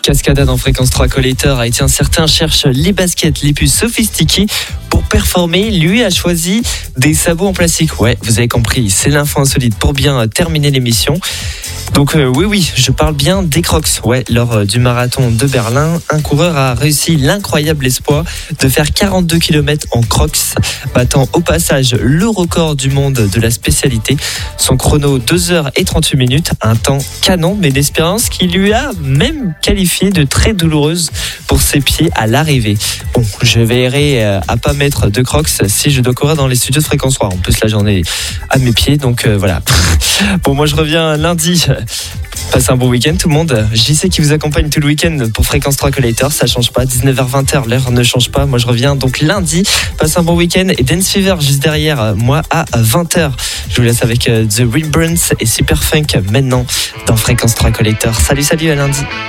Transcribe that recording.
Cascada dans Fréquence 3 Collector. Et tiens, certains cherchent les baskets les plus sophistiquées pour performer. Lui a choisi des sabots en plastique. Ouais, vous avez compris, c'est l'info insolite pour bien terminer l'émission. Donc oui, je parle bien des Crocs. Ouais, lors du marathon de Berlin, un coureur a réussi l'incroyable exploit de faire 42 km en Crocs, battant au passage le record du monde de la spécialité. Son chrono 2h38, un temps canon, mais d'espérance qui lui a même qualifié de très douloureuse pour ses pieds à l'arrivée. Bon, je veillerai à pas mettre de Crocs si je dois courir dans les studios de Fréquence 3. En plus, là, j'en ai à mes pieds, donc voilà. Bon, moi, je reviens lundi. Passez un bon week-end tout le monde. JC qui vous accompagne tout le week-end pour Fréquence 3 Collector, ça change pas, 19h-20h, l'heure ne change pas. Moi je reviens donc lundi, passez un bon week-end et Dance Fever juste derrière moi à 20h. Je vous laisse avec The Real Burns et Super Funk maintenant dans Fréquence 3 Collector. Salut à lundi.